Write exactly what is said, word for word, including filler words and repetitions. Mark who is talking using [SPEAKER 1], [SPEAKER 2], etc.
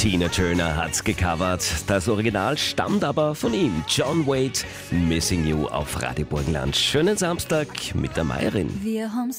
[SPEAKER 1] Tina Turner hat's gecovert. Das Original stammt aber von ihm. John Waite, Missing You auf Radio Burgenland. Schönen Samstag mit der Meirin.
[SPEAKER 2] Wir haben's